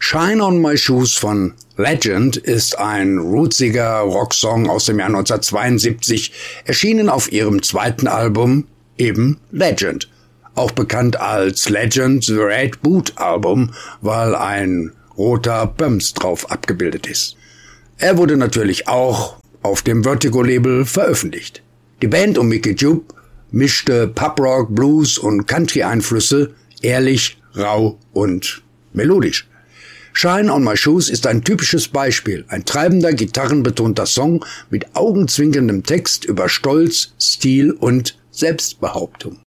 Shine on My Shoes von Legend ist ein rootsiger Rocksong aus dem Jahr 1972, erschienen auf ihrem zweiten Album, eben Legend. Auch bekannt als Legend The Red Boot Album, weil ein roter Bums drauf abgebildet ist. Er wurde natürlich auch auf dem Vertigo-Label veröffentlicht. Die Band um Mickey Jupp mischte Pop-Rock, Blues und Country-Einflüsse ehrlich, rau und melodisch. Shine on My Shoes ist ein typisches Beispiel, ein treibender, gitarrenbetonter Song mit augenzwinkerndem Text über Stolz, Stil und Selbstbehauptung.